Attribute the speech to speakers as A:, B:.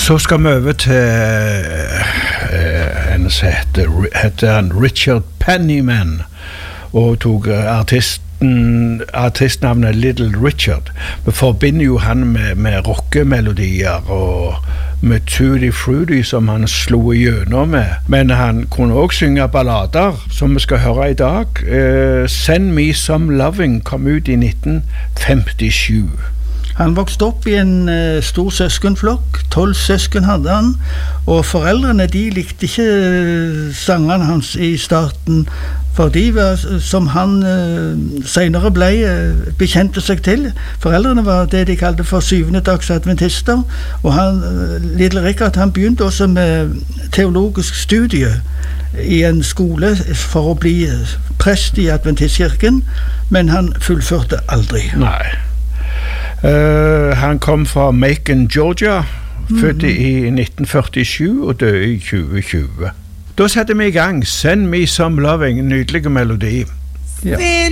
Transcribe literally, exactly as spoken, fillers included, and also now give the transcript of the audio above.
A: Så skal vi over til en som heter, heter han Richard Penniman, og tog artisten, artistnavnet Little Richard. Vi forbinder jo han med, med rockemelodier og med Tutti Frutti som han slo igjennom med. Men han kunne også synge ballader, som vi skal høre i dag. Uh, Send Me Some Loving kom ut i nitten femtisju.
B: Han vokste opp i en uh, stor søskenflokk, tolv søsken hadde han, og foreldrene de likte ikke uh, sangene hans i starten, for de var, som han uh, senere ble, uh, bekjente seg til. Foreldrene var det de kalte for syvendedags-adventister, og han, uh, Little Richard, han begynte også med teologisk studie i en skole for å bli prest i adventistkirken, men han fullførte aldri.
A: Nei. Uh, han kom fra Macon, Georgia, mm-hmm. født i nitten førtisju og døde i tjue tjue. Da setter vi i gang Send Me Some Loving, en nydelig melodi.
B: Ja.